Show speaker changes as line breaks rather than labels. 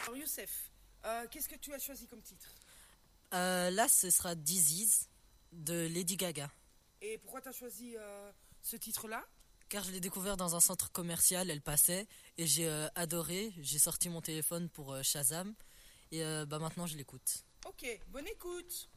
Alors Youssef, qu'est-ce que tu as choisi comme titre?
Là, ce sera Disease de Lady Gaga.
Et pourquoi tu as choisi ce titre-là?
Car je l'ai découvert dans un centre commercial, elle passait, et j'ai adoré. J'ai sorti mon téléphone pour Shazam, et maintenant je l'écoute.
Ok, bonne écoute.